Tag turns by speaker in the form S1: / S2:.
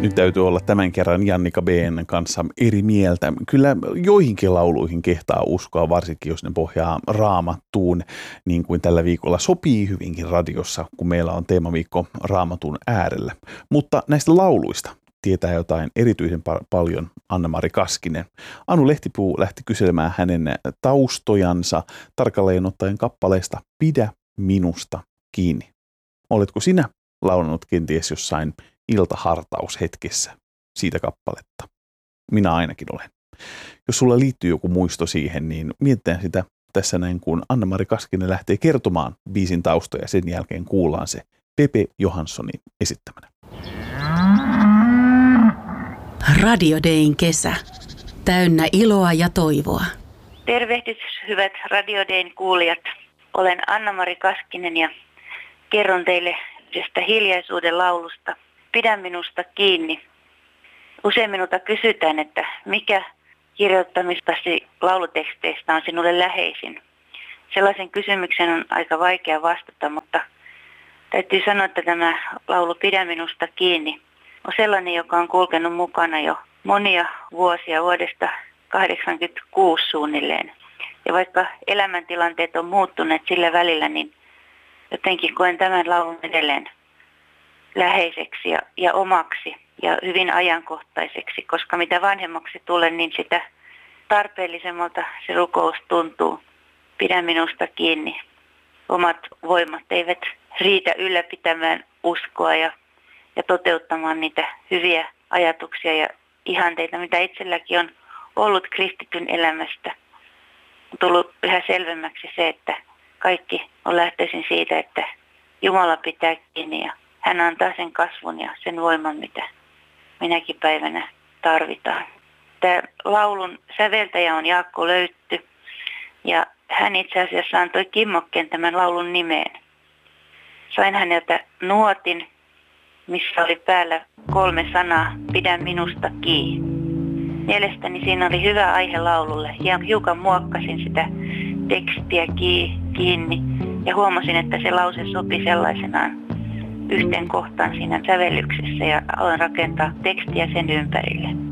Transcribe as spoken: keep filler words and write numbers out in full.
S1: Nyt täytyy olla tämän kerran Jannika B:n kanssa eri mieltä. Kyllä joihinkin lauluihin kehtaa uskoa, varsinkin jos ne pohjaa Raamattuun, niin kuin tällä viikolla sopii hyvinkin radiossa, kun meillä on teemaviikko Raamatun äärellä. Mutta näistä lauluista tietää jotain erityisen pa- paljon Anna-Mari Kaskinen. Anu Lehtipuu lähti kyselemään hänen taustojansa tarkalleen ottaen kappaleesta Pidä minusta kiinni. Oletko sinä laulanut kenties jossain iltahartaushetkessä siitä kappaletta? Minä ainakin olen. Jos sulla liittyy joku muisto siihen, niin mietitään sitä tässä näin, kun Anna-Mari Kaskinen lähtee kertomaan biisin taustoja. Sen jälkeen kuullaan se Pepe Johanssonin esittämänä.
S2: Radio Dayn kesä. Täynnä iloa ja toivoa.
S3: Tervehdys hyvät Radio Dayn kuulijat. Olen Anna-Mari Kaskinen ja kerron teille yhdestä hiljaisuuden laulusta. Pidä minusta kiinni. Usein minulta kysytään, että mikä kirjoittamistasi lauluteksteistä on sinulle läheisin. Sellaisen kysymyksen on aika vaikea vastata, mutta täytyy sanoa, että tämä laulu Pidä minusta kiinni on sellainen, joka on kulkenut mukana jo monia vuosia vuodesta kahdeksankymmentäkuusi suunnilleen. Ja vaikka elämäntilanteet on muuttuneet sillä välillä, niin jotenkin koen tämän laulun edelleen läheiseksi ja, ja omaksi ja hyvin ajankohtaiseksi, koska mitä vanhemmaksi tulen, niin sitä tarpeellisemmalta se rukous tuntuu. Pidä minusta kiinni. Omat voimat eivät riitä ylläpitämään uskoa ja, ja toteuttamaan niitä hyviä ajatuksia ja ihanteita, mitä itselläkin on ollut kristityn elämästä. On tullut yhä selvemmäksi se, että kaikki on lähtöisin siitä, että Jumala pitää kiinni ja hän antaa sen kasvun ja sen voiman, mitä minäkin päivänä tarvitaan. Tämä laulun säveltäjä on Jaakko Löytty ja hän itse asiassa antoi kimmokkeen tämän laulun nimeen. Sain häneltä nuotin, missä oli päällä kolme sanaa, pidä minusta kiinni. Mielestäni siinä oli hyvä aihe laululle ja hiukan muokkasin sitä tekstiä kiinni ja huomasin, että se lause sopi sellaisenaan yhteen kohtaan siinä sävellyksessä ja aloin rakentaa tekstiä sen ympärille.